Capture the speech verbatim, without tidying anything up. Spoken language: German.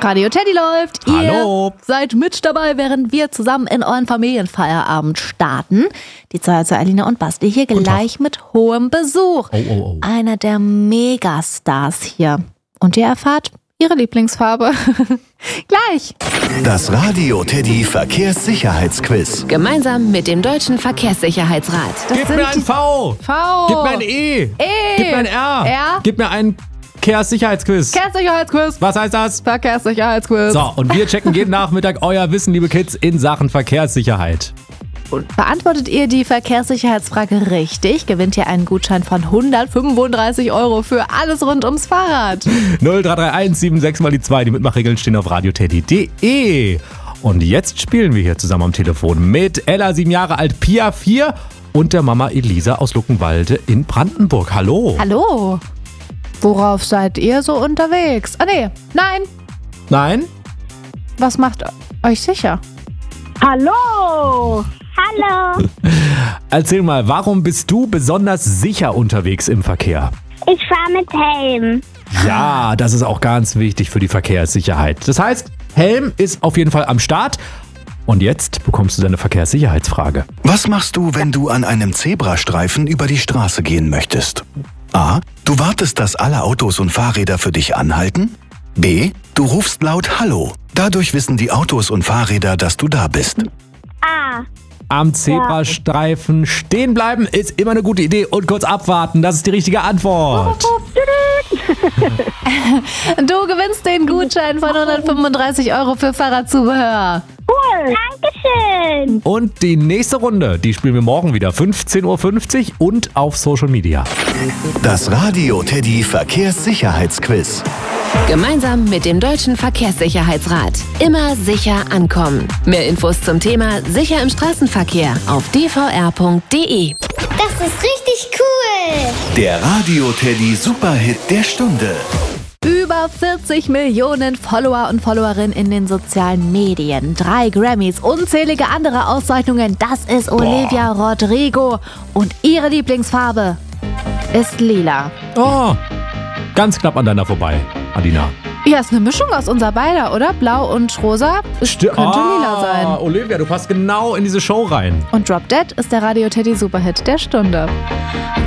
Radio Teddy läuft. Hallo. Ihr seid mit dabei, während wir zusammen in euren Familienfeierabend starten. Die zwei, also Alina und Basti hier gleich mit hohem Besuch. Oh, oh, oh. Einer der Megastars hier. Und ihr erfahrt ihre Lieblingsfarbe. Gleich. Das Radio Teddy Verkehrssicherheitsquiz. Gemeinsam mit dem Deutschen Verkehrssicherheitsrat. Das Gib sind mir ein die V. V. Gib mir ein E. E. Gib mir ein R. R. Gib mir ein Verkehrssicherheitsquiz. Verkehrssicherheitsquiz. Was heißt das? Verkehrssicherheitsquiz. So, und wir checken jeden Nachmittag euer Wissen, liebe Kids, in Sachen Verkehrssicherheit. Und beantwortet ihr die Verkehrssicherheitsfrage richtig, gewinnt ihr einen Gutschein von hundertfünfunddreißig Euro für alles rund ums Fahrrad. null drei drei eins sieben sechs mal die zwei. Die Mitmachregeln stehen auf radioteddy punkt de. Und jetzt spielen wir hier zusammen am Telefon mit Ella, sieben Jahre alt, Pia, vier und der Mama Elisa aus Luckenwalde in Brandenburg. Hallo. Hallo. Worauf seid ihr so unterwegs? Ah nee, nein. Nein? Was macht euch sicher? Hallo! Hallo! Erzähl mal, warum bist du besonders sicher unterwegs im Verkehr? Ich fahre mit Helm. Ja, das ist auch ganz wichtig für die Verkehrssicherheit. Das heißt, Helm ist auf jeden Fall am Start. Und jetzt bekommst du deine Verkehrssicherheitsfrage. Was machst du, wenn du an einem Zebrastreifen über die Straße gehen möchtest? A. Du wartest, dass alle Autos und Fahrräder für dich anhalten. B. Du rufst laut Hallo. Dadurch wissen die Autos und Fahrräder, dass du da bist. Ah, Am Zebrastreifen stehen bleiben ist immer eine gute Idee und kurz abwarten. Das ist die richtige Antwort. Du gewinnst den Gutschein von hundertfünfunddreißig Euro für Fahrradzubehör. cool. Dankeschön. Und die nächste Runde, die spielen wir morgen wieder. fünfzehn Uhr fünfzig und auf Social Media. Das Radio Teddy Verkehrssicherheitsquiz. Gemeinsam mit dem Deutschen Verkehrssicherheitsrat. Immer sicher ankommen. Mehr Infos zum Thema Sicher im Straßenverkehr auf d v r punkt de. Das ist richtig cool. Der Radio Teddy Superhit der Stunde. Über vierzig Millionen Follower und Followerinnen in den sozialen Medien. Drei Grammys, unzählige andere Auszeichnungen. Das ist Olivia Rodrigo. Und ihre Lieblingsfarbe ist lila. Oh, ganz knapp an deiner vorbei, Alina. Ja, ist eine Mischung aus unser beider, oder? Blau und rosa. Es Sti- könnte Ah, lila sein. Olivia, du passt genau in diese Show rein. Und Drop Dead ist der Radio Teddy Superhit der Stunde.